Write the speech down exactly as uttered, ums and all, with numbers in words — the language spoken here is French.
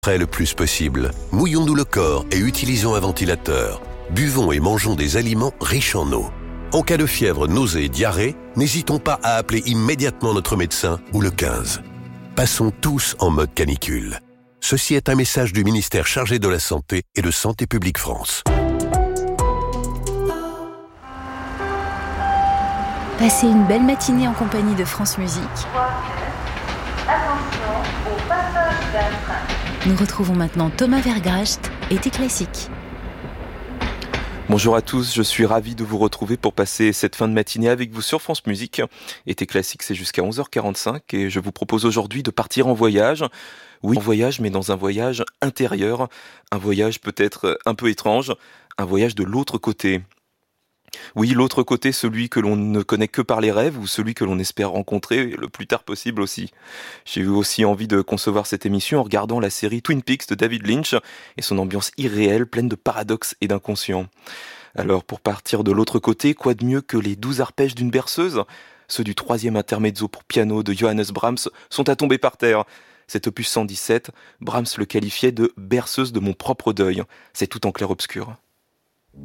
Près le plus possible, mouillons-nous le corps et utilisons un ventilateur. Buvons et mangeons des aliments riches en eau. En cas de fièvre, nausée, diarrhée, n'hésitons pas à appeler immédiatement notre médecin ou le quinze. Passons tous en mode canicule. Ceci est un message du ministère chargé de la Santé et de Santé publique France. Passez une belle matinée en compagnie de France Musique. Attention au passage d'un train. Nous retrouvons maintenant Thomas Vergracht, Été classique. Bonjour à tous, je suis ravi de vous retrouver pour passer cette fin de matinée avec vous sur France Musique. Été classique, c'est jusqu'à onze heures quarante-cinq et je vous propose aujourd'hui de partir en voyage. Oui, en voyage, mais dans un voyage intérieur, un voyage peut-être un peu étrange, un voyage de l'autre côté. Oui, l'autre côté, celui que l'on ne connaît que par les rêves ou celui que l'on espère rencontrer le plus tard possible aussi. J'ai eu aussi envie de concevoir cette émission en regardant la série Twin Peaks de David Lynch et son ambiance irréelle, pleine de paradoxes et d'inconscient. Alors, pour partir de l'autre côté, quoi de mieux que les douze arpèges d'une berceuse ? Ceux du troisième intermezzo pour piano de Johannes Brahms sont à tomber par terre. Cet opus cent dix-sept, Brahms le qualifiait de « berceuse de mon propre deuil ». C'est tout en clair-obscur.